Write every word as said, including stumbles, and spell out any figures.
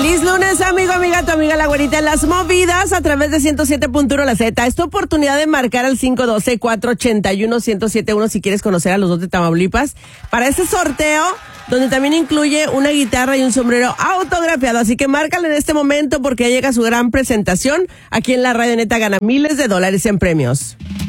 Feliz lunes, amigo, amiga, tu amiga la güerita en las movidas a través de ciento siete punto uno La Z. Es tu oportunidad de marcar al cinco uno dos, cuatro ocho uno, uno cero siete uno si quieres conocer a los dos de Tamaulipas para este sorteo, donde también incluye una guitarra y un sombrero autografiado. Así que márcale en este momento porque ya llega su gran presentación aquí en la Radio Neta. Gana miles de dólares en premios.